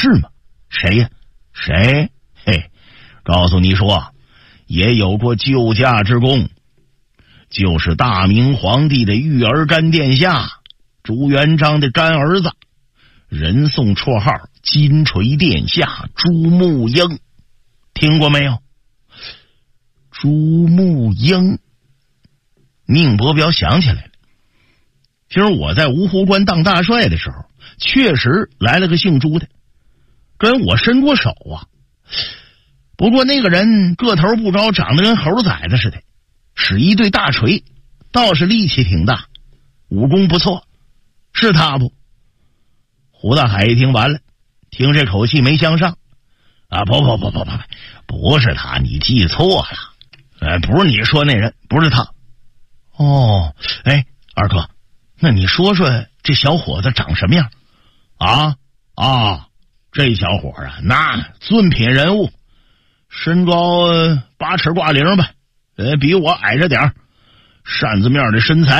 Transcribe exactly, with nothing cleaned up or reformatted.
是吗？谁呀？谁？嘿，告诉你说，也有过救驾之功，就是大明皇帝的育儿干殿下朱元璋的干儿子，人送绰号金锤殿下朱木英，听过没有？朱木英，宁伯表想起来了，今儿我在芜湖关当大帅的时候，确实来了个姓朱的，跟我伸过手啊。不过那个人个头不高，长得跟猴崽子似的，使一对大锤，倒是力气挺大，武功不错，是他不？胡大海一听完了，听这口气没相上啊！不不不不不，不是他，你记错了，哎，不是你说那人，不是他。哦，哎，二哥，那你说说这小伙子长什么样？啊啊，这小伙啊，那尊品人物，身高八尺挂零吧，呃，比我矮着点儿，扇子面的身材。